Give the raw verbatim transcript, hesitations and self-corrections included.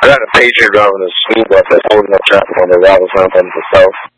I got a Patriot driving a school bus that's holding up traffic on the Route one from the south.